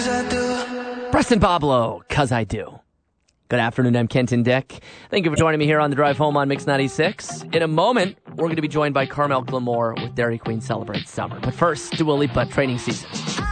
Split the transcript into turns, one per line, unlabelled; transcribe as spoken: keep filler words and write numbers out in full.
Preston Pablo, Cause I Do. Good afternoon, I'm Kenton Dick. Thank you for joining me here on the drive home on Mix ninety-six. In a moment, we're going to be joined by Carmel Gilmore with Dairy Queen Celebrate Summer. But first, Dua Lipa, Training Season.